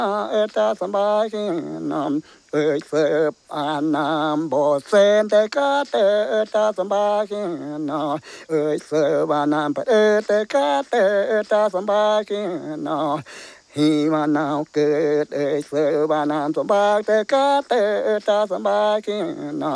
ตาสบายนำเสิร์ฟนามบ่เซนแต่กาตาสบายนอเสิร์ฟนามแต่กาตาสบายนอฮีมานาวเกิดเสิร์ฟนามสบายแต่กาตาสบายนอ